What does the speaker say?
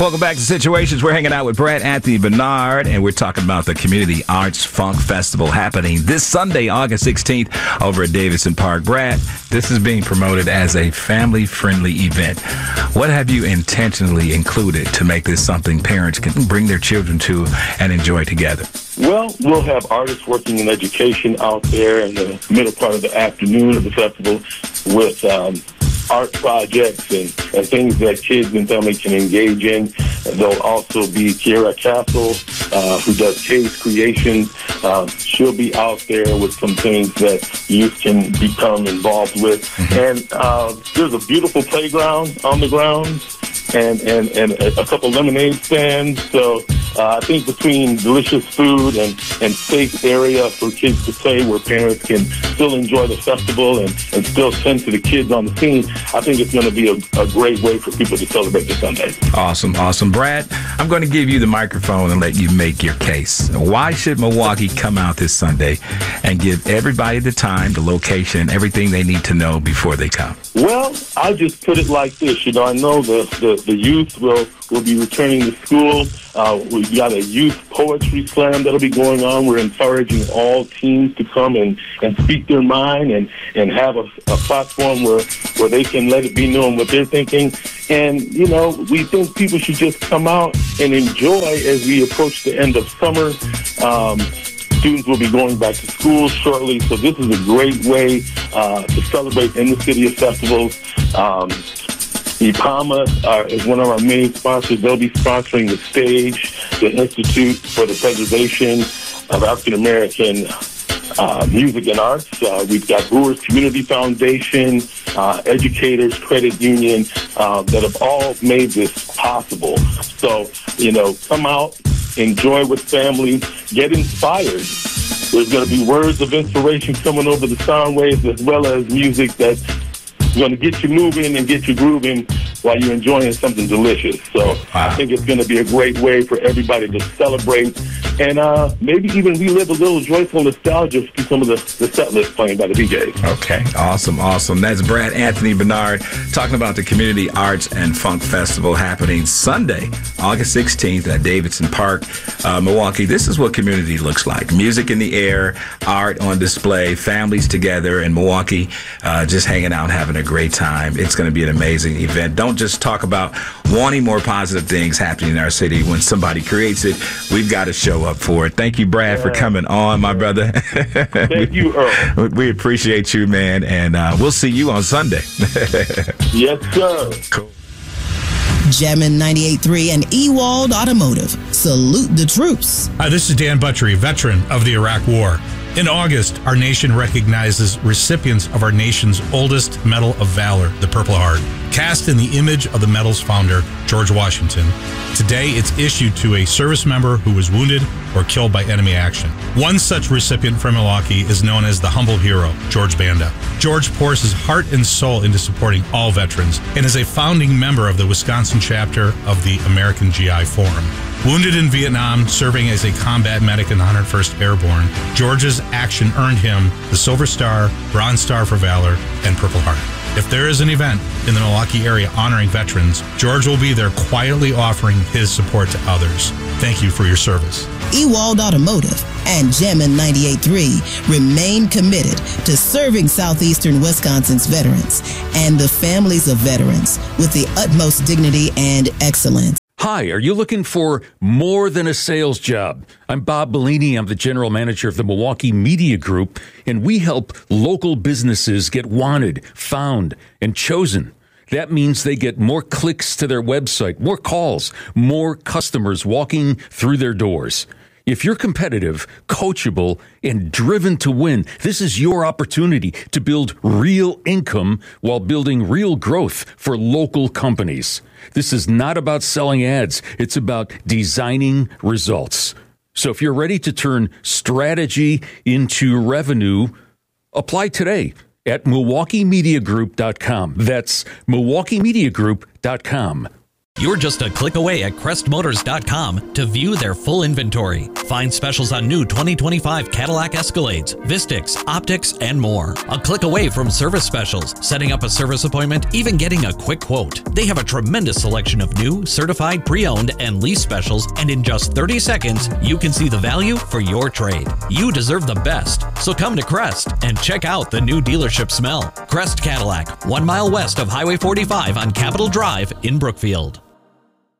Welcome back to Situations. We're hanging out with Brad Anthony Bernard, and we're talking about the Community Arts Funk Festival happening this Sunday, August 16th, over at Davidson Park. Brad, this is being promoted as a family-friendly event. What have you intentionally included to make this something parents can bring their children to and enjoy together? Well, we'll have artists working in education out there in the middle part of the afternoon of the festival with art projects and things that kids and family can engage in. There'll also be Kiera Castle, who does Case Creations. She'll be out there with some things that youth can become involved with. And there's a beautiful playground on the grounds and a couple lemonade stands. So I think between delicious food and safe area for kids to play where parents can still enjoy the festival and still tend to the kids on the scene, I think it's going to be a great way for people to celebrate the Sunday. Awesome, awesome. Brad, I'm going to give you the microphone and let you make your case. Why should Milwaukee come out this Sunday and give everybody the time, the location, everything they need to know before they come? Well, I'll just put it like this. You know, I know the youth will be returning to school. We've got a youth poetry slam that'll be going on. We're encouraging all teens to come and speak their mind and have a platform where they can let it be known what they're thinking. And, you know, we think people should just come out and enjoy as we approach the end of summer. Students will be going back to school shortly, so this is a great way to celebrate in the city of festivals. IPAMA is one of our main sponsors. They'll be sponsoring the stage, the Institute for the Preservation of African American Music and Arts. We've got Brewers Community Foundation, Educators Credit Union that have all made this possible. So, you know, come out, enjoy with family, get inspired. There's going to be words of inspiration coming over the sound waves as well as music that's going to get you moving and get you grooving while you're enjoying something delicious. So I think it's going to be a great way for everybody to celebrate and maybe even relive a little joyful nostalgia through some of the set lists playing by the DJs. Okay, awesome. That's Brad Anthony Bernard talking about the Community Arts and Funk Festival happening Sunday, August 16th at Davidson Park, Milwaukee. This is what community looks like. Music in the air, art on display, families together in Milwaukee, just hanging out, having a great time. It's going to be an amazing event. Don't just talk about wanting more positive things happening in our city. When somebody creates it, we've got to show up for it. Thank you, Brad, for coming on, my brother. Thank you, Earl. We appreciate you, man, and we'll see you on Sunday. Yes, sir. Cool. Jammin' 98.3 and Ewald Automotive. Salute the troops. Hi, this is Dan Buttrey, veteran of the Iraq War. In August, our nation recognizes recipients of our nation's oldest Medal of Valor, the Purple Heart. Cast in the image of the medal's founder, George Washington, today it's issued to a service member who was wounded or killed by enemy action. One such recipient from Milwaukee is known as the humble hero, George Banda. George pours his heart and soul into supporting all veterans and is a founding member of the Wisconsin chapter of the American GI Forum. Wounded in Vietnam, serving as a combat medic in the 101st Airborne, George's action earned him the Silver Star, Bronze Star for Valor, and Purple Heart. If there is an event in the Milwaukee area honoring veterans, George will be there quietly offering his support to others. Thank you for your service. Ewald Automotive and Jammin' 98.3 remain committed to serving southeastern Wisconsin's veterans and the families of veterans with the utmost dignity and excellence. Hi, are you looking for more than a sales job? I'm Bob Bellini. I'm the general manager of the Milwaukee Media Group, and we help local businesses get wanted, found, and chosen. That means they get more clicks to their website, more calls, more customers walking through their doors. If you're competitive, coachable, and driven to win, this is your opportunity to build real income while building real growth for local companies. This is not about selling ads. It's about designing results. So if you're ready to turn strategy into revenue, apply today at MilwaukeeMediaGroup.com. That's MilwaukeeMediaGroup.com. You're just a click away at crestmotors.com to view their full inventory. Find specials on new 2025 Cadillac Escalades, Vistix, Optics, and more. A click away from service specials, setting up a service appointment, even getting a quick quote. They have a tremendous selection of new, certified, pre-owned, and lease specials, and in just 30 seconds, you can see the value for your trade. You deserve the best, so come to Crest and check out the new dealership smell. Crest Cadillac, 1 mile west of Highway 45 on Capitol Drive in Brookfield.